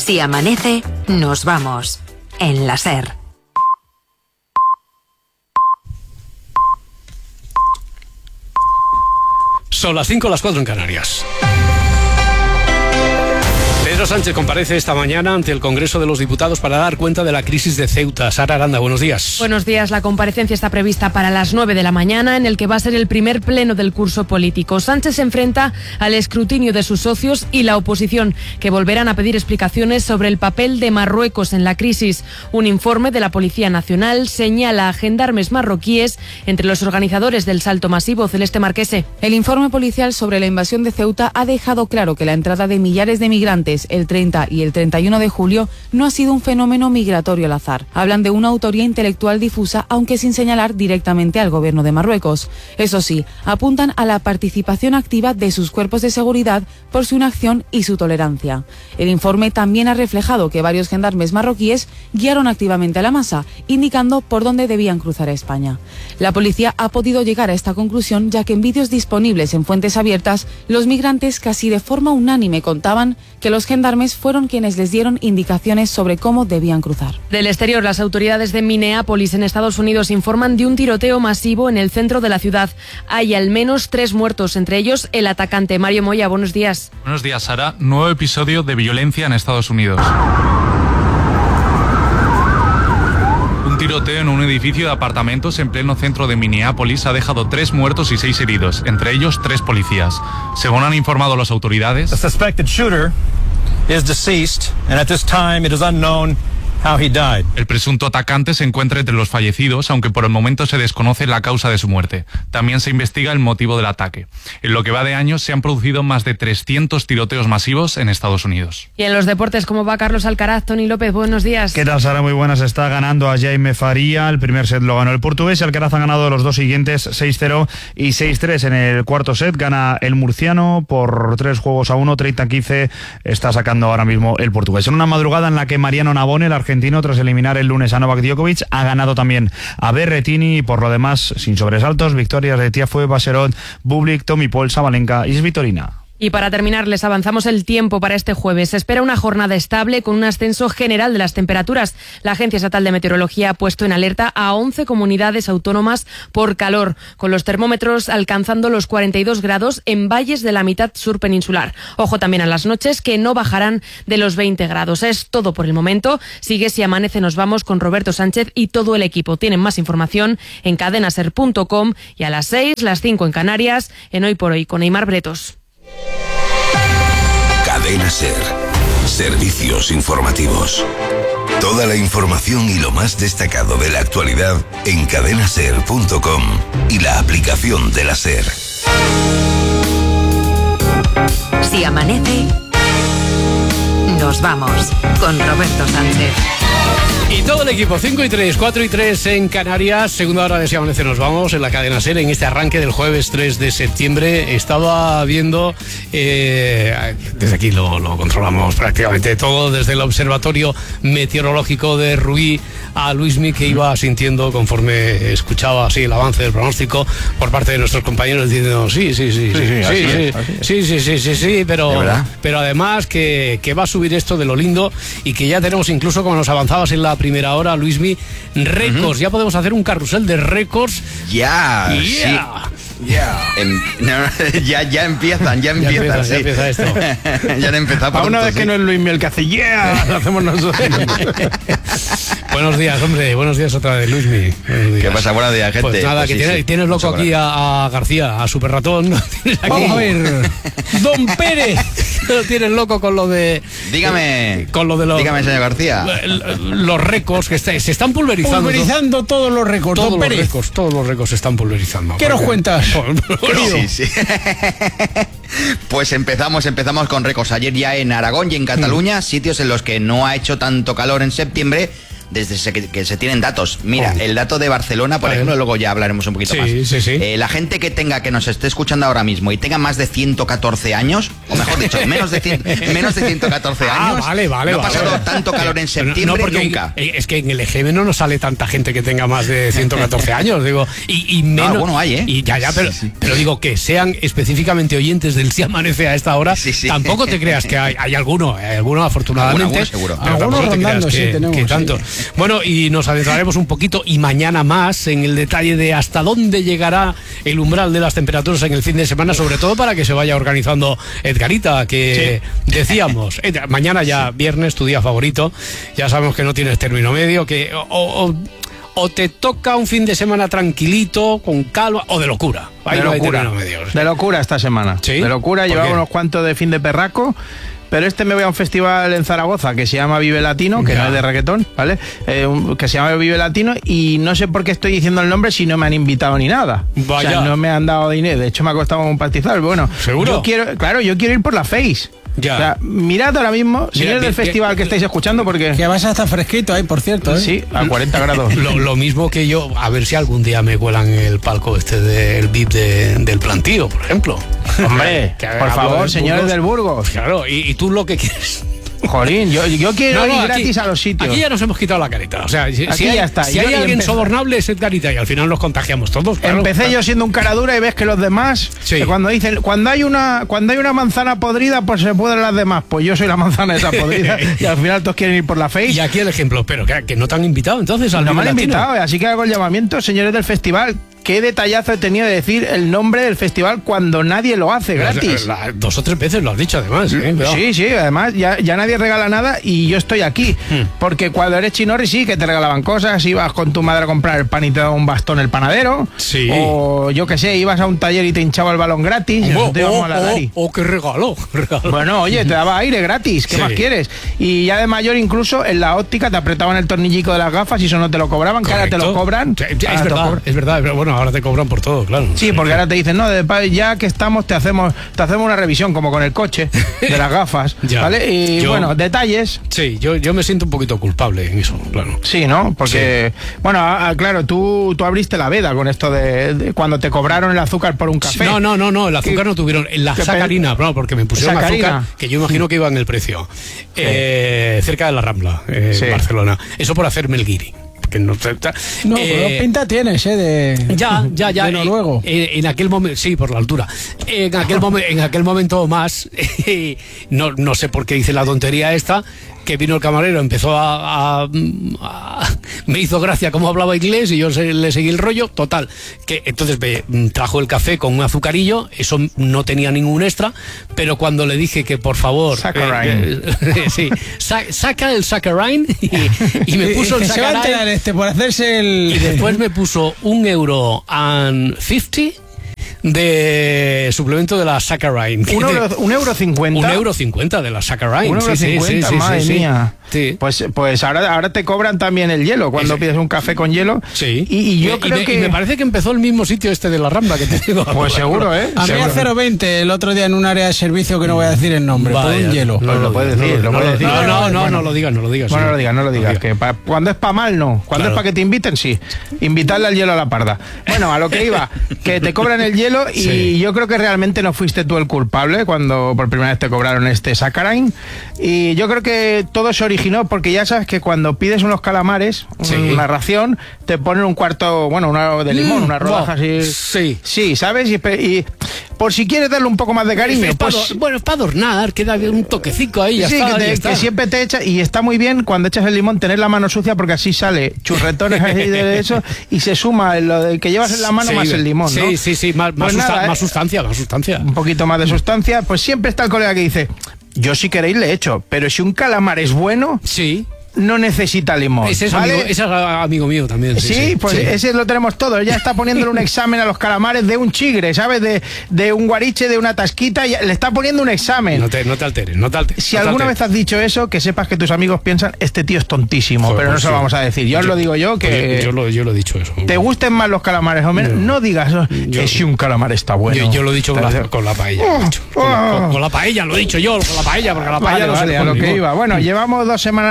Si amanece, nos vamos. En la SER. Son las 5, las 4 en Canarias. Pedro Sánchez comparece esta mañana ante el Congreso de los Diputados para dar cuenta de la crisis de Ceuta. Sara Aranda, buenos días. Buenos días. La comparecencia está prevista para las 9 de la mañana, en el que va a ser el primer pleno del curso político. Sánchez se enfrenta al escrutinio de sus socios y la oposición, que volverán a pedir explicaciones sobre el papel de Marruecos en la crisis. Un informe de la Policía Nacional señala a gendarmes marroquíes entre los organizadores del salto masivo. Celeste Marquese. El informe policial sobre la invasión de Ceuta ha dejado claro que la entrada de millares de migrantes el 30 y el 31 de julio no ha sido un fenómeno migratorio al azar. Hablan de una autoría intelectual difusa, aunque sin señalar directamente al gobierno de Marruecos. Eso sí, apuntan a la participación activa de sus cuerpos de seguridad por su inacción y su tolerancia. El informe también ha reflejado que varios gendarmes marroquíes guiaron activamente a la masa, indicando por dónde debían cruzar a España. La policía ha podido llegar a esta conclusión, ya que en vídeos disponibles en fuentes abiertas, los migrantes casi de forma unánime contaban que los gendarmes fueron quienes les dieron indicaciones sobre cómo debían cruzar. Del exterior, las autoridades de Minneapolis, en Estados Unidos, informan de un tiroteo masivo en el centro de la ciudad. Hay al menos 3 muertos, entre ellos el atacante. Mario Moya, buenos días. Buenos días, Sara. Nuevo episodio de violencia en Estados Unidos. Un tiroteo en un edificio de apartamentos en pleno centro de Minneapolis ha dejado 3 muertos y 6 heridos, entre ellos 3 policías. Según han informado las autoridades, the suspected shooter is deceased, and at this time it is unknown how he died. El presunto atacante se encuentra entre los fallecidos, aunque por el momento se desconoce la causa de su muerte. También se investiga el motivo del ataque. En lo que va de año se han producido más de 300 tiroteos masivos en Estados Unidos. Y en los deportes, ¿cómo va Carlos Alcaraz? Toni López, buenos días. ¿Qué tal, Sara? Muy buenas. Está ganando a Jaime Faria. El primer set lo ganó el portugués y Alcaraz ha ganado los dos siguientes 6-0 y 6-3. En el cuarto set gana el murciano por 3-1, 30-15. Está sacando ahora mismo el portugués. En una madrugada en la que Mariano Navone, el argentino, tras eliminar el lunes a Novak Djokovic, ha ganado también a Berrettini y por lo demás sin sobresaltos, victorias de Tiafoe, Baserot, Bublik, Tommy Paul, Sabalenka y Svitolina. Y para terminar, les avanzamos el tiempo para este jueves. Se espera una jornada estable con un ascenso general de las temperaturas. La Agencia Estatal de Meteorología ha puesto en alerta a 11 comunidades autónomas por calor, con los termómetros alcanzando los 42 grados en valles de la mitad sur peninsular. Ojo también a las noches, que no bajarán de los 20 grados. Es todo por el momento. Sigue Si Amanece Nos Vamos con Roberto Sánchez y todo el equipo. Tienen más información en cadenaser.com y a las 6, las 5 en Canarias, en Hoy por Hoy con Aimar Bretos. Cadena Ser. Servicios informativos. Toda la información y lo más destacado de la actualidad en cadenaser.com y la aplicación de la SER. Si amanece, nos vamos con Roberto Sánchez. Y todo el equipo, 5-3, 4-3 en Canarias, segunda hora de Si Amanece Nos Vamos en la cadena SER en este arranque del jueves 3 de septiembre. Estaba viendo, desde aquí lo controlamos prácticamente todo, desde el Observatorio Meteorológico de Ruí a Luismi, que iba sintiendo conforme escuchaba así el avance del pronóstico por parte de nuestros compañeros diciendo sí, pero además que va a subir esto de lo lindo y que ya tenemos, incluso como nos avanzabas en la primera hora, Luismi, récords. Ya podemos hacer un carrusel de récords. Ya empiezan. Ya empieza esto. Ya han empezado. A una vez que no es Luismi el que hace lo hacemos nosotros. Buenos días, hombre. Buenos días otra vez, Luismi. ¿Qué pasa? Buenos días, gente. Pues nada, que tienes loco aquí a García, a Super Ratón. Vamos a ver. Don Pérez. Tienes loco con lo de... Dígame. Dígame, señor García. Los récords que se están pulverizando. Pulverizando todos los récords. Todos los récords se están pulverizando. ¿Qué nos cuentas? Sí. Pues empezamos con récords. Ayer ya en Aragón y en Cataluña, sitios en los que no ha hecho tanto calor en septiembre, desde que se tienen datos. Mira, el dato de Barcelona, por ejemplo, luego ya hablaremos un poquito más. La gente que nos esté escuchando ahora mismo y tenga más de 114 años, o mejor dicho, menos de 114 años, no ha pasado tanto calor en septiembre nunca. Es que en el EGM no nos sale tanta gente que tenga más de 114 años, digo, y menos. Bueno, hay, ¿eh? Y ya, pero digo que sean específicamente oyentes del Si Amanece a esta hora, tampoco te creas que hay alguno afortunadamente. Seguro. Algunos rondando, que tanto. Bueno, y nos adentraremos un poquito y mañana más en el detalle de hasta dónde llegará el umbral de las temperaturas en el fin de semana, sobre todo para que se vaya organizando Edgarita, que decíamos, mañana ya viernes, tu día favorito, ya sabemos que no tienes término medio, que o te toca un fin de semana tranquilito, con calma, o de locura. De locura esta semana. ¿Sí? De locura, llevaba unos cuantos de fin de perraco. Pero me voy a un festival en Zaragoza que se llama Vive Latino, que no es de reggaetón, ¿vale? Que se llama Vive Latino, y no sé por qué estoy diciendo el nombre si no me han invitado ni nada. Vaya. O sea, no me han dado dinero, de hecho me ha costado un pastizal. Bueno, ¿seguro? Yo quiero ir por la Face. Ya. O sea, mirad ahora mismo, señores del festival que estáis escuchando, porque... Que vas a estar fresquito ahí, por cierto, ¿eh? Sí, a 40 grados. Lo mismo que yo, a ver si algún día me cuelan el palco del VIP del Plantío, por ejemplo. Hombre, por favor, señores del Burgos. Claro, y tú lo que quieres... Jolín, yo quiero ir gratis a los sitios. Aquí ya nos hemos quitado la careta. O sea, si hay alguien sobornable es Edgarita, y al final nos contagiamos todos. Claro. Empecé yo siendo un cara dura y ves que los demás, que cuando dicen, cuando hay una manzana podrida, pues se pudren las demás. Pues yo soy la manzana esa podrida y al final todos quieren ir por la Face. Y aquí el ejemplo, pero que no te han invitado entonces al No me han Latino. invitado, así que hago el llamamiento, señores del festival. Qué detallazo he tenido de decir el nombre del festival cuando nadie lo hace gratis. 2 o 3 veces lo has dicho, además. Sí, además ya nadie regala nada y yo estoy aquí. Porque cuando eres chinorri sí que te regalaban cosas, ibas con tu madre a comprar el pan y te daba un bastón el panadero. Sí. O yo qué sé, ibas a un taller y te hinchaba el balón gratis. ¡Qué regalo! Bueno, oye, te daba aire gratis, ¿qué más quieres? Y ya de mayor incluso en la óptica te apretaban el tornillico de las gafas y eso no te lo cobraban, que ahora te lo cobran. Es verdad, pero bueno, ahora te cobran por todo, claro. Sí, porque ahora te dicen, no, ya que estamos te hacemos una revisión, como con el coche, de las gafas, ¿vale? Y bueno, detalles. Sí, yo me siento un poquito culpable en eso, claro. Sí, ¿no? Porque, bueno, claro, tú abriste la veda con esto de cuando te cobraron el azúcar por un café. No, el azúcar no tuvieron, la sacarina, no, porque me pusieron azúcar, que yo imagino que iba en el precio, cerca de la Rambla, Barcelona. Eso por hacerme el guiri. Que no, pero pinta tienes, ya de noruego. En aquel momento, sí, por la altura. En aquel momento más, no sé por qué hice la tontería esta, que vino el camarero, empezó me hizo gracia cómo hablaba inglés y yo le seguí el rollo, total, que entonces me trajo el café con un azucarillo, eso no tenía ningún extra, pero cuando le dije que por favor saca el saccharine y me puso el saccharine por hacerse el... y después me puso €1.50 de suplemento de la saccharine. €1.50. €1.50 de la saccharine. €1.50, madre mía. Sí. Pues ahora te cobran también el hielo cuando pides un café con hielo. Sí. Y yo creo que... Y me parece que empezó el mismo sitio de la Rambla que te digo. Pues seguro, ¿eh? A mí a 0,20 el otro día en un área de servicio que no voy a decir el nombre, por un hielo. No lo puedes decir, No lo digas. Bueno, no lo digas. Que cuando es para mal, no. Cuando es para que te inviten, sí. Invitarle al hielo a la parda. Bueno, a lo que iba, que te cobran el hielo y yo creo que realmente no fuiste tú el culpable cuando por primera vez te cobraron este saccharine. Y yo creo que todo se originó porque ya sabes que cuando pides unos calamares, una ración, te ponen un cuarto, una de limón, una rodaja así. Sí, ¿sabes? Y por si quieres darle un poco más de cariño. Es para adornar, queda un toquecico ahí. Que siempre te echa, y está muy bien cuando echas el limón tener la mano sucia porque así sale churretones así de eso y se suma lo que llevas en la mano más el limón, ¿no? Sí, más sustancia. Un poquito más de sustancia, pues siempre está el colega que dice, yo si queréis le echo, pero si un calamar es bueno... Sí. No necesita limón. Ese es amigo mío también. Ese lo tenemos todos. Ya está poniéndole un examen a los calamares de un chigre, ¿sabes? De un guariche, de una tasquita. Le está poniendo un examen. No te alteres. Si alguna vez has dicho eso, que sepas que tus amigos piensan, este tío es tontísimo. Pero no se lo vamos a decir. Yo os lo digo yo, que... Yo lo he dicho eso. Te gusten más los calamares o menos. No digas que si un calamar está bueno. Yo lo he dicho con la paella. Con la paella lo he dicho yo, con la paella, porque la paella a lo que iba. Bueno, llevamos 2 semanas estrenando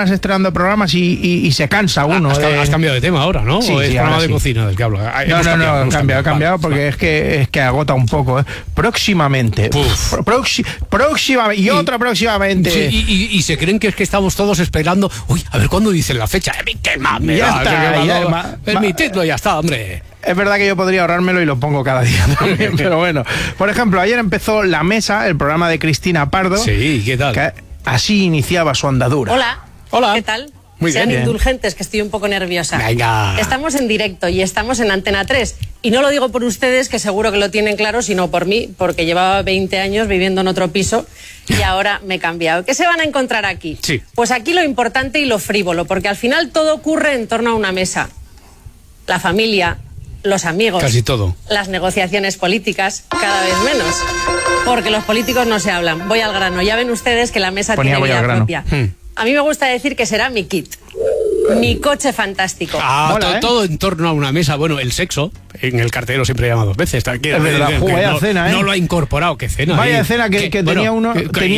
haciendo programas y se cansa uno. Has cambiado de tema ahora, ¿no? Sí, ¿O es programa de cocina del que hablo? No, he cambiado porque es que agota un poco. Próximamente. Próximamente. Y otra próximamente. Sí, y se creen que es que estamos todos esperando. Uy, a ver cuándo dicen la fecha. ¿Qué más me da? Permitidlo, ya está, hombre. Es verdad que yo podría ahorrármelo y lo pongo cada día también, pero bueno. Por ejemplo, ayer empezó La Mesa, el programa de Cristina Pardo. Sí, ¿qué tal? Que así iniciaba su andadura. Hola. ¿Qué tal? Muy Sean bien. indulgentes, que estoy un poco nerviosa. Venga. Estamos en directo y estamos en Antena 3. Y no lo digo por ustedes, que seguro que lo tienen claro, sino por mí, porque llevaba 20 años viviendo en otro piso y ahora me he cambiado. ¿Qué se van a encontrar aquí? Sí. Pues aquí lo importante y lo frívolo, porque al final todo ocurre en torno a una mesa. La familia, los amigos. Casi todo. Las negociaciones políticas, cada vez menos. Porque los políticos no se hablan. Voy al grano. Ya ven ustedes que la mesa tiene vida propia. A mí me gusta decir que será mi kit. Mi coche fantástico. Mola, todo en torno a una mesa. Bueno, el sexo, en el cartero siempre llama 2 veces. Es verdad, vaya cena, ¿eh? No lo ha incorporado, qué cena. Vaya cena que tenía uno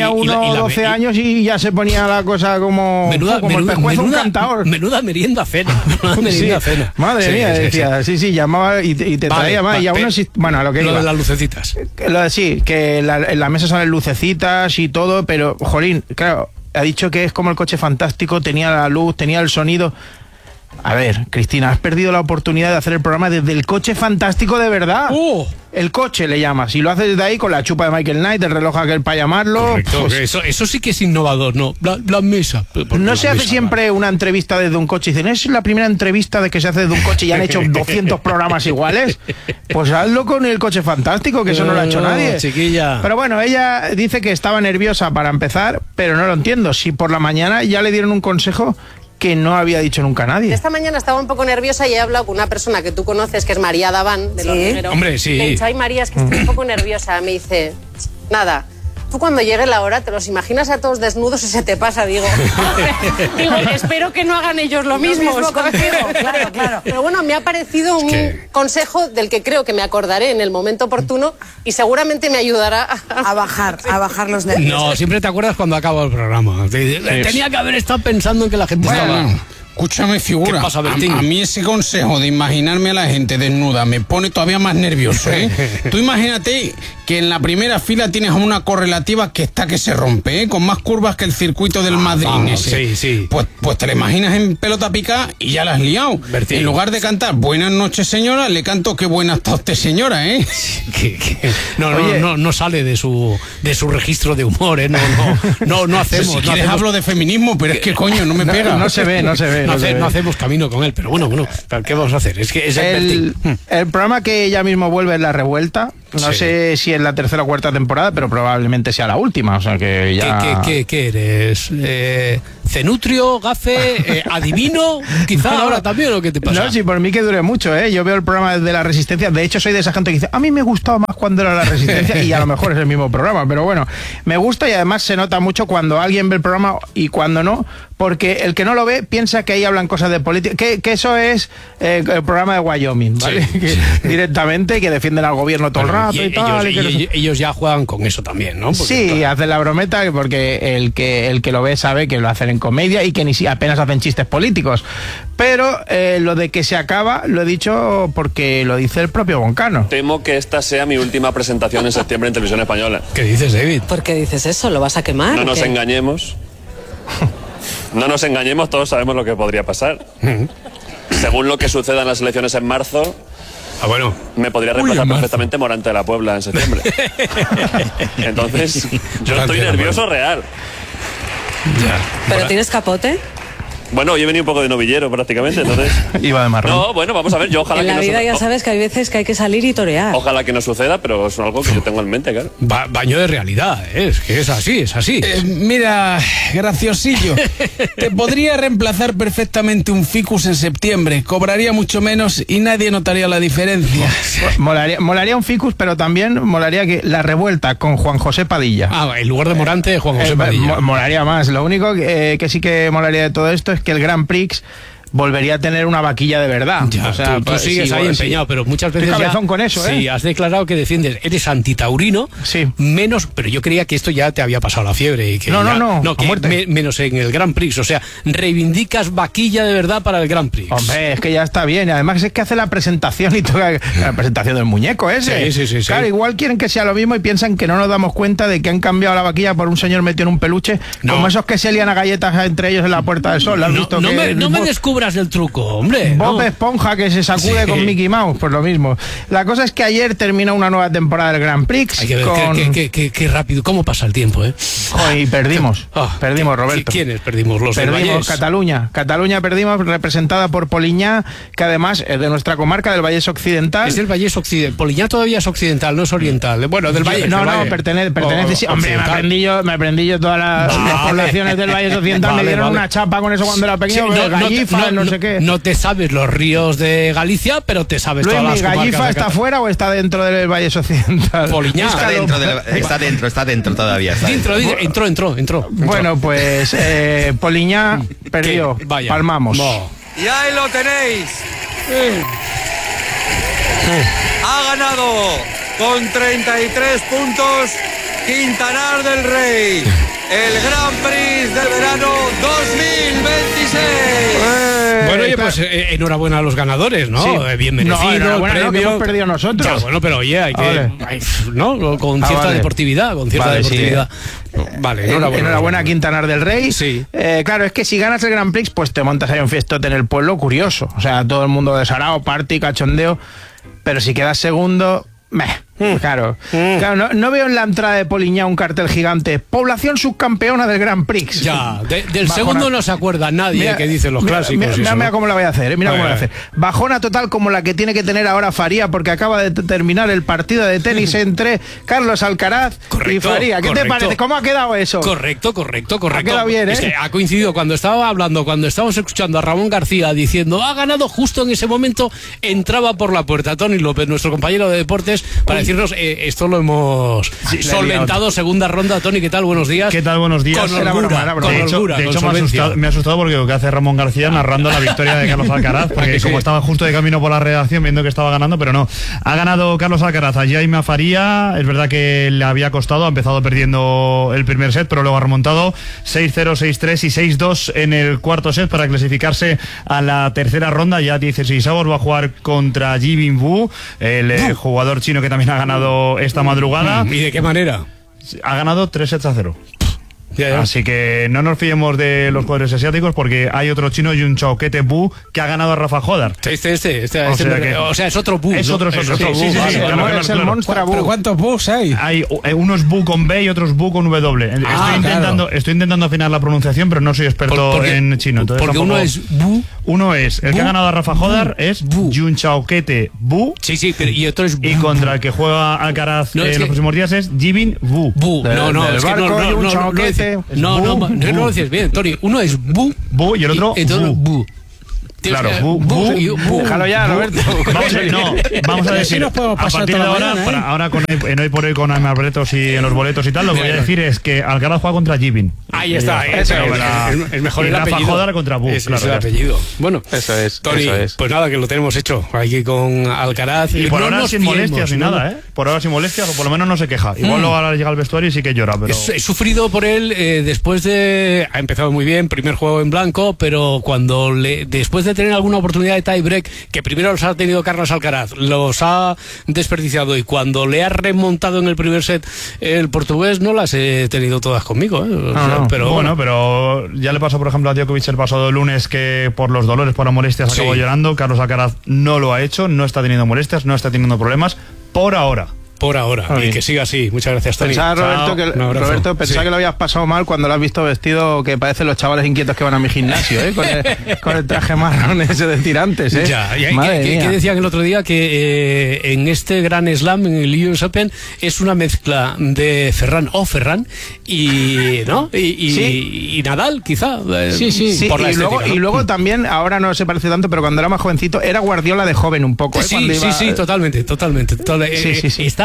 12 años y ya se ponía la cosa como el pescuezo un cantador. Menuda merienda cena. Cena. Madre mía, decía, sí, llamaba y te traía más. Y aún bueno, a lo que iba. Lo de las lucecitas. Sí, que en la mesa salen lucecitas y todo, pero, jolín, claro, ha dicho que es como el coche fantástico, tenía la luz, tenía el sonido. A ver, Cristina, has perdido la oportunidad de hacer el programa desde el coche fantástico de verdad. El coche le llamas, y lo haces desde ahí con la chupa de Michael Knight, el reloj aquel para llamarlo. Correcto, pues, eso sí que es innovador, ¿no? La mesa. No se hace siempre una entrevista desde un coche. Dicen, es la primera entrevista de que se hace desde un coche y han hecho 200 programas iguales. Pues hazlo con el coche fantástico, que eso no lo ha hecho nadie. Chiquilla. Pero bueno, ella dice que estaba nerviosa para empezar, pero no lo entiendo. Si por la mañana ya le dieron un consejo que no había dicho nunca nadie. Esta mañana estaba un poco nerviosa y he hablado con una persona que tú conoces, que es María Daván, de Lo Primero. Hombre, sí. Le he dicho, ay María, es que estoy un poco nerviosa. Me dice, nada, tú cuando llegue la hora te los imaginas a todos desnudos y se te pasa, digo, espero que no hagan ellos lo mismo contigo. Claro. Pero bueno, me ha parecido un consejo del que creo que me acordaré en el momento oportuno y seguramente me ayudará a bajar los nervios. No, siempre te acuerdas cuando acaba el programa. Tenía que haber estado pensando en que la gente estaba... Escúchame, figura. ¿Qué pasa, Bertín? A mí ese consejo de imaginarme a la gente desnuda me pone todavía más nervioso, ¿eh? Tú imagínate que en la primera fila tienes a una correlativa que está que se rompe, ¿eh? Con más curvas que el circuito del Madrid. Sí. Pues te la imaginas en pelota picada y ya la has liado. Bertín. En lugar de cantar buenas noches, señora, le canto qué buena está usted, señora, ¿eh? No sale de su registro de humor, ¿eh? No hacemos. Si quieres hablo de feminismo, pero es que coño, no me pega. No se ve. No hacemos camino con él, pero bueno, ¿qué vamos a hacer? Es que es el programa que ella mismo vuelve es La Revuelta. No sé si es la 3ª o 4ª temporada, pero probablemente sea la última, o sea que ya... ¿Qué eres? ¿Cenutrio, gafe, adivino? Quizá ahora también, ¿o qué te pasa? No, sí, por mí que dure mucho, ¿eh? Yo veo el programa desde La Resistencia. De hecho, soy de esa gente que dice, a mí me gustaba más cuando era La Resistencia, y a lo mejor es el mismo programa, pero bueno, me gusta, y además se nota mucho cuando alguien ve el programa y cuando no, porque el que no lo ve piensa que ahí hablan cosas de política, que eso es el programa de Wyoming, ¿vale? Directamente, que defienden al gobierno todo el rato y tal. Ellos ya juegan con eso también, ¿no? Porque, sí, hacen la brometa, porque el que lo ve sabe que lo hacen en comedia y que ni apenas hacen chistes políticos. Pero lo de que se acaba, lo he dicho porque lo dice el propio Boncano. Temo que esta sea mi última presentación en septiembre en Televisión Española. ¿Qué dices, David? ¿Por qué dices eso? ¿Lo vas a quemar? No nos engañemos. No nos engañemos, todos sabemos lo que podría pasar. Según lo que suceda en las elecciones en marzo, me podría reemplazar perfectamente Morante de la Puebla en septiembre. Entonces, yo estoy nervioso real. ¿Pero tienes capote? Bueno, hoy he venido un poco de novillero prácticamente, entonces... Iba de marrón. No, bueno, vamos a ver, yo ojalá en que la vida ya sabes que hay veces que hay que salir y torear. Ojalá que no suceda, pero es algo que yo tengo en mente, claro. Baño de realidad, es que es así. Mira, graciosillo, te podría reemplazar perfectamente un ficus en septiembre, cobraría mucho menos y nadie notaría la diferencia. Molaría un ficus, pero también molaría que La Revuelta con Juan José Padilla. En lugar de Morante, Juan José Padilla. Molaría más. Lo único que sí que molaría de todo esto es que el Grand Prix volvería a tener una vaquilla de verdad. Ya, o sea, tú sigues ahí empeñado, pero muchas veces cabezón con eso, sí, has declarado que defiendes, eres antitaurino, menos, pero yo creía que esto ya te había pasado la fiebre. Y que no, que menos en el Grand Prix, o sea, reivindicas vaquilla de verdad para el Grand Prix. Hombre, es que ya está bien, además es que hace la presentación y toda la presentación del muñeco ese. Sí. Claro, igual quieren que sea lo mismo y piensan que no nos damos cuenta de que han cambiado la vaquilla por un señor metido en un peluche, como esos que se lían a galletas entre ellos en la Puerta del Sol. ¿Lo has visto? No me descubras el truco, hombre. Bob Esponja que se sacude con Mickey Mouse, pues lo mismo. La cosa es que ayer terminó una nueva temporada del Grand Prix. Hay que ver qué rápido, cómo pasa el tiempo, ¿eh? Y perdimos, Roberto. ¿Quiénes perdimos? Los del Vallés. Cataluña perdimos, representada por Poliñá, que además es de nuestra comarca, del Vallés Occidental. Es del Vallés Occidental. Poliñá todavía es occidental, no es oriental. Bueno, del Vallés. No, pertenece sí. Hombre, me aprendí yo todas las poblaciones del Vallés Occidental. Me dieron una chapa con eso cuando era pequeño. Gallifa, no sé qué. No te sabes los ríos de Galicia, pero te sabes todas las comarcas. ¿Gallifa está fuera o está dentro del Vallés Occidental? Poliñá. Está dentro todavía. Entró. Bueno, pues Poliñá perdió. Palmamos. Y ahí lo tenéis. Ha ganado con 33 puntos Quintanar del Rey, el Grand Prix del verano 2026. Bueno, oye, pues enhorabuena a los ganadores, ¿no? Sí. Bien merecido. No, que hemos perdido nosotros. Ya, bueno, pero oye, hay que, ¿no? Con cierta deportividad, Vale, enhorabuena a Quintanar del Rey. Sí. Claro, es que si ganas el Grand Prix, pues te montas ahí un fiestote en el pueblo curioso. O sea, todo el mundo de sarao, party, cachondeo. Pero si quedas segundo, claro, no veo en la entrada de Poliñá un cartel gigante: población subcampeona del Grand Prix. Ya, del segundo no se acuerda nadie, que dicen los clásicos. Mira cómo la voy a hacer, cómo la voy a hacer. Bajona total como la que tiene que tener ahora Faría, porque acaba de terminar el partido de tenis entre Carlos Alcaraz y Faría. ¿Qué te parece? ¿Cómo ha quedado eso? Correcto. Ha quedado bien, ¿eh? Es que ha coincidido cuando estábamos escuchando a Ramón García diciendo ha ganado, justo en ese momento entraba por la puerta Tony López, nuestro compañero de deportes, para decirnos esto lo hemos solventado. Segunda ronda. Tony, ¿qué tal? Buenos días. ¿Qué tal? Buenos días. Con holgura. De hecho me ha asustado porque lo que hace Ramón García narrando la victoria de Carlos Alcaraz, porque como estaba justo de camino por la redacción viendo que estaba ganando, pero no. Ha ganado Carlos Alcaraz a Jaime Faría. Es verdad que le había costado, ha empezado perdiendo el primer set, pero luego ha remontado 6-0, 6-3 y 6-2 en el cuarto set para clasificarse a la tercera ronda. Ya 16avos, va a jugar contra Jibin Wu, el jugador chino que también ha ganado esta madrugada. ¿Y de qué manera? Ha ganado 3-0. Así que no nos fiemos de los jugadores asiáticos, porque hay otro chino, Yun Chaokete Bu, que ha ganado a Rafa Jodar. O sea, es otro Bu. Es otro Bu. Es el monstruo Bu. ¿Pero cuántos Bus hay? Hay unos Bu con B y otros Bu con W. Estoy intentando afinar la pronunciación, pero no soy experto en chino. Entonces, porque uno es Bu. Uno es el que ha ganado a Rafa Jodar, es Yun Chaokete Bu. Sí, pero y otro es Bu. Y contra el que juega Alcaraz en los próximos días es Jibin Wu. No lo dices bien, Tony. Uno es Bu y el otro Bu. Claro, déjalo ya, Roberto. Vamos a decir, a partir de ahora con en hoy por hoy con Amarbetos y en los boletos y tal, lo que voy a decir es que Alcaraz juega contra Jibin. Ahí está, es mejor el apellido. Rafa Jodar contra Bu, es el apellido. Bueno, eso es. Tony, pues nada, que lo tenemos hecho aquí con Alcaraz. Y por ahora sin molestias ni nada, ¿eh? Por ahora sin molestias, o por lo menos no se queja. Igual luego ahora llega al vestuario y sí que llora, pero... He sufrido por él después de... Ha empezado muy bien, primer juego en blanco, pero cuando después de tener alguna oportunidad de tie break, que primero los ha tenido Carlos Alcaraz, los ha desperdiciado, y cuando le ha remontado en el primer set el portugués, no las he tenido todas conmigo, pero ya le pasó por ejemplo a Djokovic el pasado lunes, que por los dolores, por las molestias acabó llorando. Carlos Alcaraz no lo ha hecho, no está teniendo molestias, no está teniendo problemas por ahora. Y que siga así. Muchas gracias, Tony. Roberto, pensaba que lo habías pasado mal cuando lo has visto vestido que parecen los chavales inquietos que van a mi gimnasio, con el traje marrón ese de tirantes, que decían el otro día que en este Gran Slam, en el US Open, es una mezcla de Ferran y Nadal, quizá. Y luego también, ahora no se parece tanto, pero cuando era más jovencito era Guardiola de joven un poco. Sí, totalmente. Está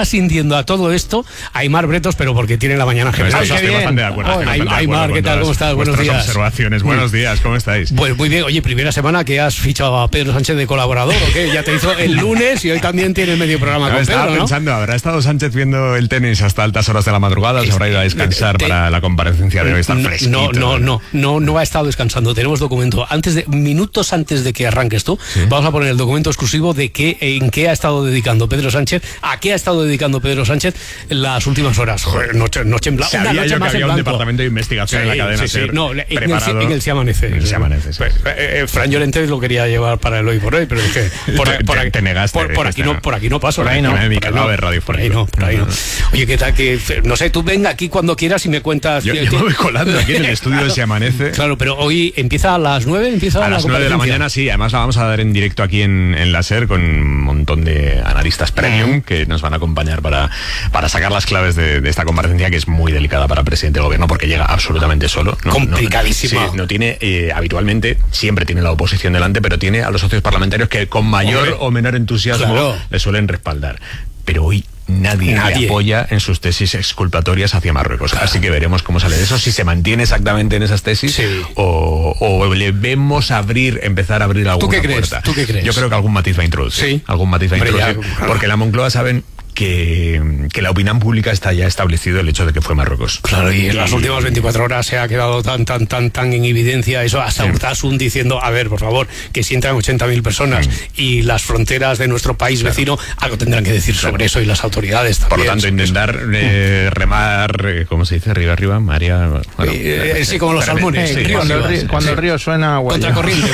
está sintiendo a todo esto Aimar Bretos, pero porque tiene la mañana generosa. Estoy bastante de acuerdo. Aimar, ¿qué tal? ¿Cómo estás? Buenos días. Observaciones. Buenos días, ¿cómo estáis? Pues muy bien. Oye, primera semana que has fichado a Pedro Sánchez de colaborador, ¿o qué? Ya te hizo el lunes y hoy también tiene medio programa con Pedro, ¿no? Estaba pensando, ¿habrá estado Sánchez viendo el tenis hasta altas horas de la madrugada? ¿Se habrá ido a descansar para la comparecencia de hoy? Está fresquito. No ha estado descansando. Tenemos documento. Minutos antes de que arranques tú, vamos a poner el documento exclusivo de en qué ha estado dedicando Pedro Sánchez, a qué ha estado dedicando Pedro Sánchez las últimas horas. Joder, noche en blanco. Sabía yo que había un departamento de investigación en la cadena SER. No, en el Se Amanece. Fran Llorente lo quería llevar para el Hoy por Hoy, pero es que te negaste. Por aquí no paso. Por ahí no. Por ahí no. Oye, ¿qué tal? Que no sé, tú venga aquí cuando quieras y me cuentas. Yo me voy colando aquí en el estudio de Se Amanece. Claro, pero hoy empieza a las 9, a las 9 de la mañana, sí. Además la vamos a dar en directo aquí en la SER con un montón de analistas premium que nos van a acompañar para sacar las claves de esta comparecencia, que es muy delicada para el presidente del gobierno porque llega absolutamente solo. Complicadísima. No tiene, habitualmente, siempre tiene la oposición delante, pero tiene a los socios parlamentarios que con mayor o menor entusiasmo le suelen respaldar. Pero hoy nadie le apoya en sus tesis exculpatorias hacia Marruecos. Así que veremos cómo sale de eso, si se mantiene exactamente en esas tesis o le vemos empezar a abrir alguna puerta. ¿Tú qué crees? Yo creo que algún matiz va a introducir. ¿Sí? Algún matiz va a introducir. Porque la Moncloa saben que la opinión pública está ya establecido el hecho de que fue Marruecos. Claro, y en las últimas 24 horas se ha quedado tan en evidencia eso, hasta Urtasun diciendo, a ver, por favor, que si entran 80.000 personas y las fronteras de nuestro país vecino, algo tendrán que decir sobre eso, y las autoridades también. Por lo tanto, intentar remar, ¿cómo se dice? Arriba, María... Bueno, sí, como los salmones. Cuando el río suena... Contracorriente.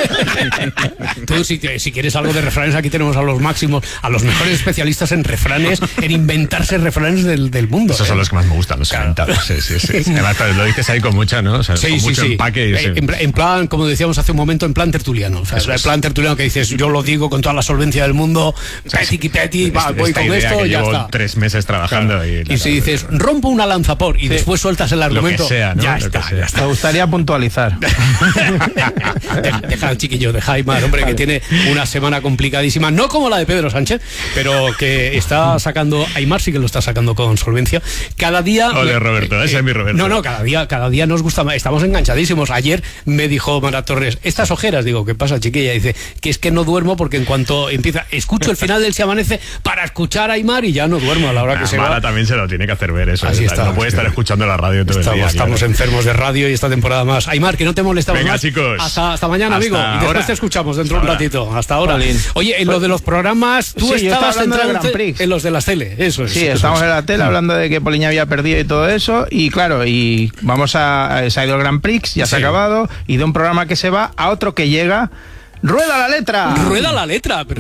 Tú, si quieres algo de refranes, aquí tenemos a los máximos, a los mejores especialistas en refranes, en inventarse refranes del mundo. Esos son los que más me gustan, los inventados. Sí. Además, lo dices ahí con mucha, ¿no? O sea, con mucho empaque. En plan, como decíamos hace un momento, en plan tertuliano. O sea, en plan tertuliano que dices, yo lo digo con toda la solvencia del mundo, peti, voy con esto y ya llevo está. 3 meses trabajando. Claro. Y si dices, rompo una lanza por, y después sueltas el argumento, lo que sea, ¿no? ya está. Me gustaría puntualizar. Deja al chiquillo, deja a Aimar, hombre, que tiene una semana complicadísima, no como la de Pedro Sánchez, pero que está sacando, Aimar sí que lo está sacando con solvencia. Cada día... Ole, Roberto, ese es mi Roberto. No, cada día nos gusta más, estamos enganchadísimos. Ayer me dijo Mara Torres, estas ojeras, digo, ¿qué pasa, chiquilla? Dice, que es que no duermo porque en cuanto empieza, escucho el final del Se Amanece para escuchar a Aimar y ya no duermo a la hora que se va. Mara también se lo tiene que hacer ver eso. Así está. No puede estar escuchando la radio todo el día. Estamos enfermos de radio y esta temporada más. Aimar, que no te molestamos más. Chicos. Hasta mañana, amigo. Y después te escuchamos dentro de un ratito. Hasta ahora. Oye, en lo de los programas, tú estabas centrado en los de las tele. Eso es. Sí, estamos en la tele hablando de que Poliña había perdido y todo eso. Y claro, se ha ido el Grand Prix, ya se ha acabado. Y de un programa que se va a otro que llega. ¡Rueda la letra! ¡Rueda la letra! Pero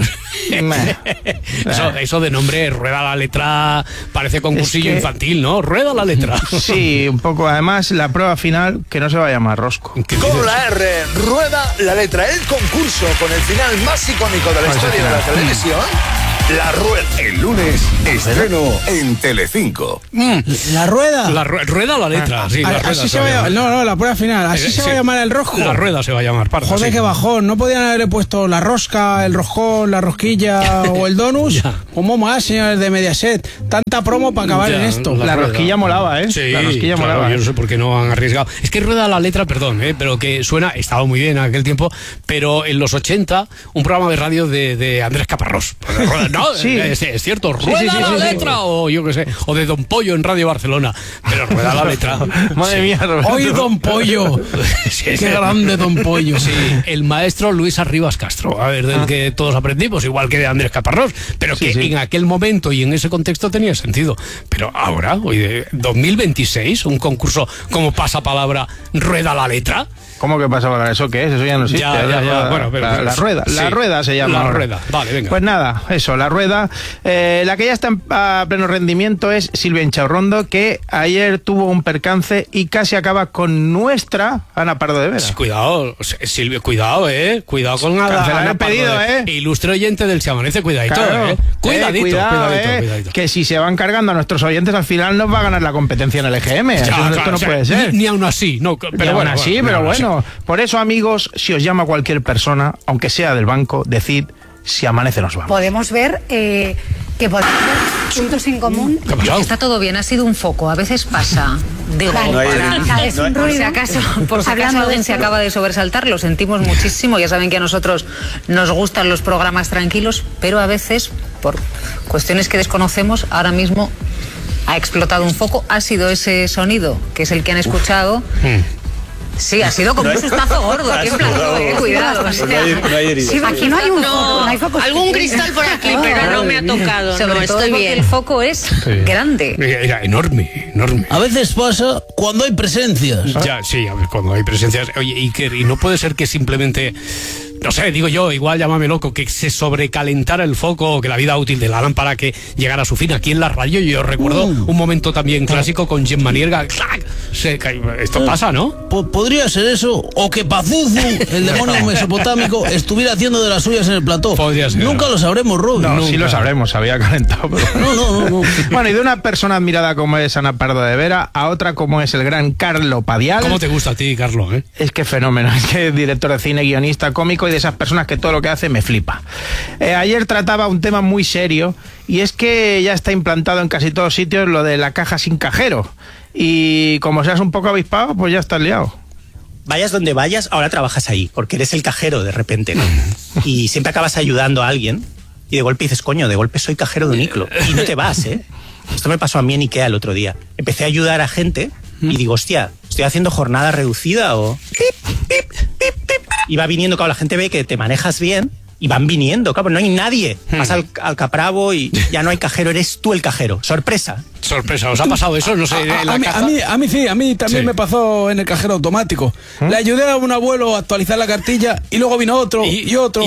eso de nombre, Rueda la letra, parece concursillo infantil, ¿no? ¡Rueda la letra! Sí, un poco. Además, la prueba final, que no se va a llamar Rosco. Con la R, Rueda la letra. El concurso con el final más icónico de la historia de la televisión. La Rueda. El lunes, estreno en Telecinco. ¿La Rueda? Rueda la letra, sí. Así se va a llamar. No, la prueba final. Así se va a llamar el Rosco. La Rueda se va a llamar. Joder, qué bajón. ¿No podían haberle puesto la rosca, el roscón, la rosquilla o el donus? ¿Cómo más, señores de Mediaset? Tanta promo para acabar en esto. La rosquilla molaba, ¿eh? Sí, la rosquilla molaba. Yo no sé por qué no han arriesgado. Es que Rueda la letra, perdón, pero que suena, estaba muy bien en aquel tiempo, pero en los 80, un programa de radio de Andrés Caparrós. No, sí. Es cierto, Rueda la letra, o yo qué sé, o de Don Pollo en Radio Barcelona, pero Rueda la letra. Madre mía, Roberto. Hoy Don Pollo. Qué grande Don Pollo. Sí, el maestro Luis Arribas Castro, a ver, del que todos aprendimos, igual que de Andrés Caparrós, pero que en aquel momento y en ese contexto tenía sentido. Pero ahora, hoy de 2026, un concurso como Pasapalabra, Rueda la letra. ¿Cómo que Pasapalabra? ¿Eso qué es? Eso ya no existe. Bueno, pero la rueda. Sí, la rueda se llama. La rueda, vale, venga. Pues nada, eso, la rueda. La que ya está a pleno rendimiento es Silvia Inchaurrondo, que ayer tuvo un percance y casi acaba con nuestra Ana Pardo de Vera. Sí, cuidado, Silvia, cuidado, cuidado con Ana Pardo pedido, ilustre oyente del Se Amanece, cuidadito, claro, cuidadito. Que si se van cargando a nuestros oyentes, al final nos va a ganar la competencia en el EGM. Esto no puede ser. Ni aún así, no, pero bueno. Por eso, amigos, si os llama cualquier persona, aunque sea del banco, decid: si amanece nos vamos. Podemos ver que podemos ver puntos en común. Está todo bien, ha sido un foco, a veces pasa. Digo, por si acaso alguien se acaba de sobresaltar, lo sentimos muchísimo, ya saben que a nosotros nos gustan los programas tranquilos, pero a veces, por cuestiones que desconocemos, ahora mismo ha explotado un foco, ha sido ese sonido, que es el que han escuchado. Sí, ha sido como un sustazo gordo aquí en plató, cuidado. O sea, sí, aquí no hay un foco, no hay focos. Algún cristal por aquí, pero no me ha tocado. Sobre todo porque el foco es grande. Era enorme, enorme. A veces pasa cuando hay presencias. Ya, sí, a ver, cuando hay presencias. Oye, y no puede ser que simplemente... No sé, digo yo, igual llámame loco, que se sobrecalentara el foco o que la vida útil de la lámpara que llegara a su fin. Aquí en la radio yo recuerdo un momento también clásico con Gemma Nierga. ¡Clac! Esto pasa, ¿no? Podría ser eso, o que Pazuzu, el demonio mesopotámico, estuviera haciendo de las suyas en el plató. Podría ser. Nunca lo sabremos, Rob. No, sí lo sabremos, había calentado. Pero... No. Bueno, y de una persona admirada como es Ana Pardo de Vera a otra como es el gran Carlo Padial. ¿Cómo te gusta a ti, Carlo? Es que fenómeno, es que es director de cine, guionista, cómico y de esas personas que todo lo que hace me flipa. Ayer trataba un tema muy serio y es que ya está implantado en casi todos sitios lo de la caja sin cajero y como seas un poco avispado pues ya estás liado. Vayas donde vayas, ahora trabajas ahí porque eres el cajero de repente, ¿no? Y siempre acabas ayudando a alguien y de golpe dices, coño, de golpe soy cajero de un Iclo y no te vas, ¿eh? Esto me pasó a mí en Ikea el otro día. Empecé a ayudar a gente y digo, hostia, ¿estoy haciendo jornada reducida o...? Y va viniendo, claro, la gente ve que te manejas bien y van viniendo, claro, no hay nadie. Vas al Capravo y ya no hay cajero, eres tú el cajero. Sorpresa. Sorpresa, ¿os ha pasado eso? No sé, a mí también me pasó en el cajero automático. Le ayudé a un abuelo a actualizar la cartilla y luego vino otro y otro.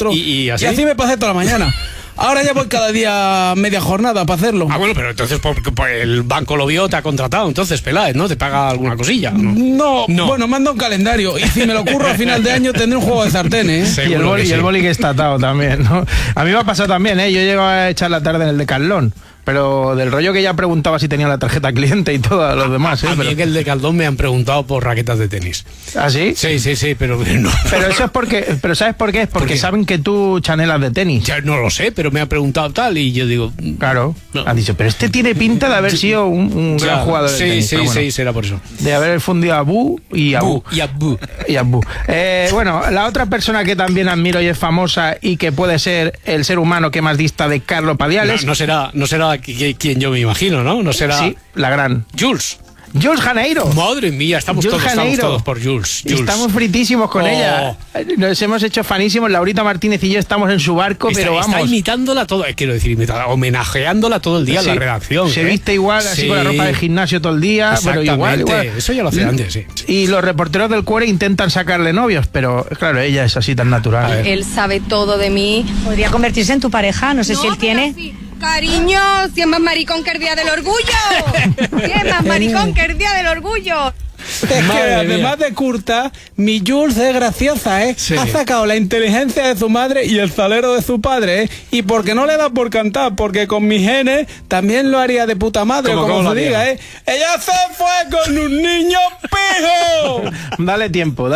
Y así me pasé toda la mañana. Ahora ya voy cada día media jornada para hacerlo. Ah, bueno, pero entonces el banco lo vio, te ha contratado, entonces Peláez, ¿no? ¿Te paga alguna cosilla? No. Bueno, manda un calendario y si me lo ocurro a final de año tendré un juego de sartenes, ¿eh? Y el boli que está atado también, ¿no? A mí me ha pasado también, ¿eh? Yo llego a echar la tarde en el Decathlon. Pero del rollo que ya preguntaba si tenía la tarjeta cliente y todo los demás. A mí en el Decathlon me han preguntado por raquetas de tenis. ¿Ah, sí? Sí, pero no. Pero eso es porque... ¿Pero sabes por qué? Es porque saben que tú chanelas de tenis. Ya no lo sé, pero me han preguntado tal y yo digo... Claro. No. Han dicho, pero este tiene pinta de haber sido un gran jugador de tenis. Sí, será por eso. De haber fundido a Bu y a Bu. Y a Bu. Bueno, la otra persona que también admiro y es famosa y que puede ser el ser humano que más dista de Carlo Padiales... No será quien yo me imagino, ¿no? No será... Sí, la gran... Jules Janeiro. Madre mía, estamos todos por Jules. Estamos fritísimos con ella. Nos hemos hecho fanísimos. Laurita Martínez y yo estamos en su barco, pero vamos. Está imitándola todo, homenajeándola todo el día en la redacción. Se viste igual, así con la ropa de gimnasio todo el día. Pero igual. Eso ya lo hace antes, sí. Y los reporteros del Cuore intentan sacarle novios, pero claro, ella es así tan natural. Él sabe todo de mí. Podría convertirse en tu pareja, no sé si él tiene... Sí. Cariño, si es más maricón que el día del orgullo. Si es más maricón que el día del orgullo. Es que además de curta, mi Jules es graciosa, ¿eh? Sí. Ha sacado la inteligencia de su madre y el salero de su padre, ¿eh? Y porque no le da por cantar, porque con mis genes también lo haría de puta madre, como se diga, ¿eh? Ella se fue con un niño pijo. Dale tiempo que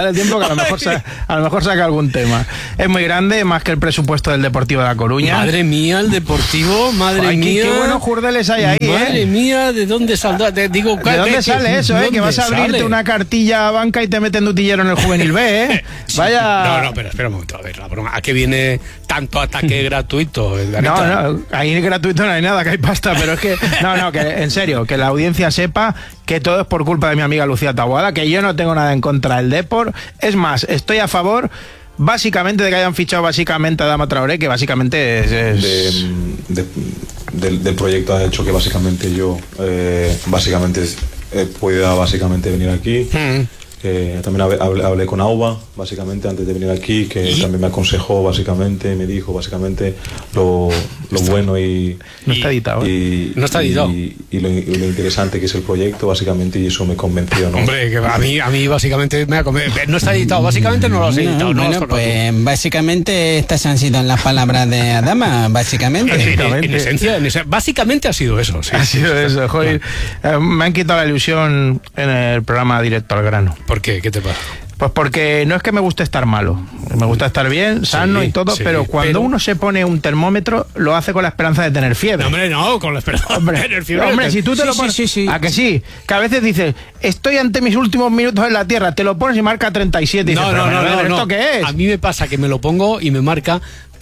a lo mejor saca algún tema. Es muy grande, más que el presupuesto del Deportivo de La Coruña. Madre mía, el Deportivo, madre mía. Qué buenos jurdeles hay ahí, madre mía, ¿de dónde saldrá? ¿De dónde sale eso, que vas a abrirte una cartilla a banca y te meten de utillero en el Juvenil B, ¿eh? Sí. Vaya... No, pero espera un momento, a ver, la broma. ¿A qué viene tanto ataque gratuito? No, ahí gratuito no hay nada, que hay pasta, pero es que... No, que en serio, que la audiencia sepa que todo es por culpa de mi amiga Lucía Taboada, que yo no tengo nada en contra del Depor. Es más, estoy a favor... Básicamente de que hayan fichado básicamente a Adama Traoré, que básicamente es... Del proyecto ha hecho que básicamente yo pueda básicamente venir aquí. También hablé con Auba básicamente antes de venir aquí, que también me aconsejó básicamente, me dijo básicamente lo bueno y no está editado, y lo interesante que es el proyecto básicamente, y eso me convenció, ¿no? Hombre, que a mí básicamente me ha convencido. No está editado, básicamente no lo has editado. Bueno, pues básicamente estas han sido las palabras de Adama, básicamente. En esencia, básicamente ha sido eso. Sí. Ha sido eso, joder. Me han quitado la ilusión en el programa Directo al Grano. ¿Por qué? ¿Qué te pasa? Pues porque no es que me guste estar malo, me gusta estar bien, sano y todo, pero cuando uno se pone un termómetro, lo hace con la esperanza de tener fiebre. No, hombre, no, con la esperanza de tener fiebre. Hombre, si tú te lo pones... ¿A que sí? Que a veces dices, estoy ante mis últimos minutos en la Tierra, te lo pones y marca 37 y dices, no, ¿esto qué es? A mí me pasa que me lo pongo y me marca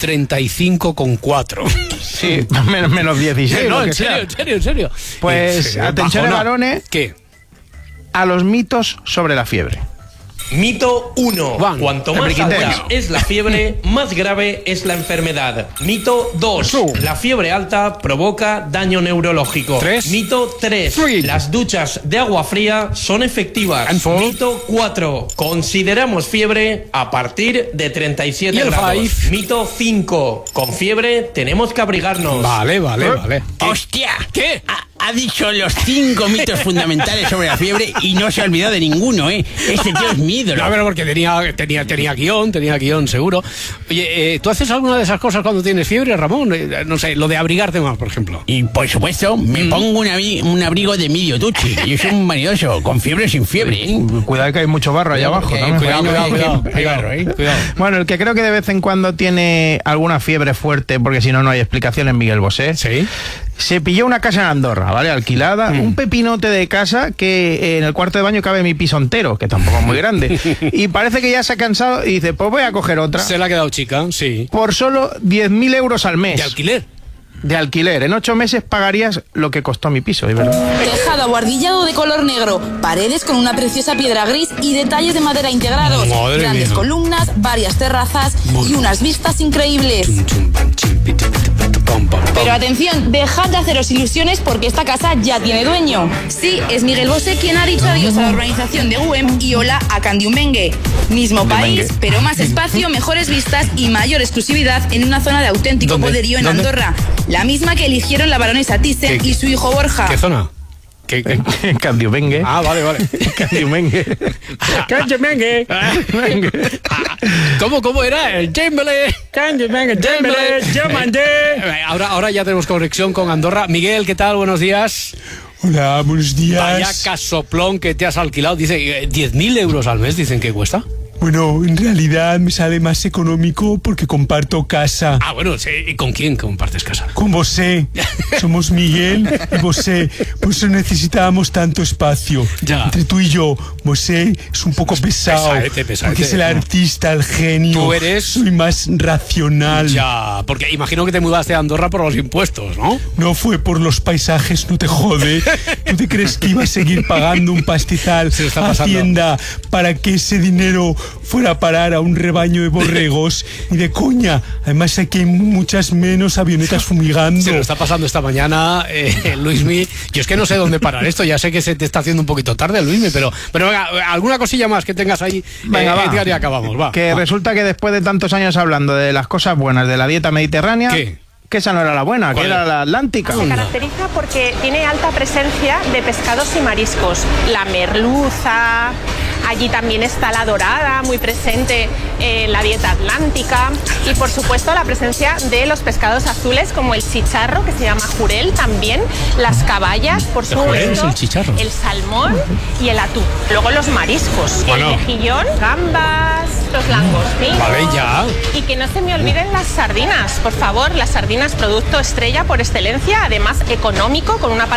35,4. Sí, menos 16. No, en serio. Pues, atención, varones. ¿Qué? A los mitos sobre la fiebre. Mito 1. Cuanto más alta es la fiebre, más grave es la enfermedad. Mito 2. La fiebre alta provoca daño neurológico. 3. Mito 3. Las duchas de agua fría son efectivas. Mito 4. Consideramos fiebre a partir de 37 grados. Mito 5. Con fiebre tenemos que abrigarnos. Vale. ¡Hostia! ¿Qué? Ha dicho los 5 mitos fundamentales sobre la fiebre y no se ha olvidado de ninguno, ¿eh? Este tío es mi ídolo. No, pero porque tenía guión, seguro. Oye, ¿tú haces alguna de esas cosas cuando tienes fiebre, Ramón? No sé, lo de abrigarte más, por ejemplo. Y por supuesto, me pongo un abrigo de medio tuchi. Yo soy un vanidoso, con fiebre o sin fiebre, ¿eh? Cuidado que hay mucho barro allá abajo. Cuidado. Bueno, el que creo que de vez en cuando tiene alguna fiebre fuerte, porque si no, no hay explicación, es Miguel Bosé. Sí. Se pilló una casa en Andorra, ¿vale? Alquilada, un pepinote de casa que en el cuarto de baño cabe mi piso entero, que tampoco es muy grande. Y parece que ya se ha cansado y dice, pues voy a coger otra. Se le ha quedado chica, sí. Por solo 10.000 euros al mes. ¿De alquiler? De alquiler. En 8 meses pagarías lo que costó mi piso, ¿es verdad? Tejado abuhardillado de color negro, paredes con una preciosa piedra gris y detalles de madera integrados. Grandes columnas, varias terrazas y unas vistas increíbles. Pero atención, dejad de haceros ilusiones porque esta casa ya tiene dueño. Sí, es Miguel Bosé quien ha dicho adiós a la organización de UEM y hola a Candiumbengue. Mismo país, pero más espacio, mejores vistas y mayor exclusividad en una zona de auténtico poderío en Andorra. La misma que eligieron la baronesa Thyssen y su hijo Borja. ¿Qué zona? Candiumbengue. Ah, vale. Candiumbengue. ¿Cómo era? El Jembele. Candiumbengue, yo mandé. Ahora ya tenemos conexión con Andorra. Miguel, ¿qué tal? Buenos días. Hola, buenos días. Vaya casoplón que te has alquilado. Dice, 10.000 euros al mes, dicen que cuesta. Bueno, en realidad me sale más económico porque comparto casa. Ah, bueno, sí. ¿Y con quién compartes casa? Con Bosé. Somos Miguel y Bosé. Por eso necesitábamos tanto espacio. Ya. Entre tú y yo, Bosé es un poco pesado. Pesadete. Porque es el artista, el genio. Tú eres... Soy más racional. Ya, porque imagino que te mudaste a Andorra por los impuestos, ¿no? No fue por los paisajes, no te jode. ¿Tú te crees que iba a seguir pagando un pastizal a Hacienda para que ese dinero fuera a parar a un rebaño de borregos? Y de coña, además aquí hay muchas menos avionetas fumigando. Se lo está pasando esta mañana, Luismi. Yo es que no sé dónde parar esto, ya sé que se te está haciendo un poquito tarde, Luismi, pero venga, alguna cosilla más que tengas ahí, venga, Edgar, y acabamos, va. Resulta que después de tantos años hablando de las cosas buenas de la dieta mediterránea... ¿Qué? Que esa no era la buena, que era la atlántica. Se caracteriza porque tiene alta presencia de pescados y mariscos. La merluza, allí también está la dorada, muy presente en la dieta atlántica. Y por supuesto la presencia de los pescados azules como el chicharro, que se llama jurel también, las caballas, por supuesto, el salmón y el atún. Luego los mariscos, el mejillón, gambas, los langostinos. Vale, ya. Y que no se me olviden las sardinas, por favor, las sardinas, producto estrella por excelencia, además económico, con una